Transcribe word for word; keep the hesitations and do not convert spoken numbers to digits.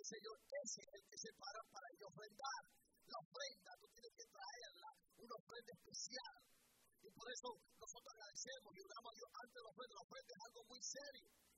Señor, ese es el que se para para ellos ofrendar. La ofrenda, tú tienes que traerla, una ofrenda especial. Y por eso nosotros agradecemos y oramos a Dios antes de la ofrenda. La ofrenda es algo muy serio.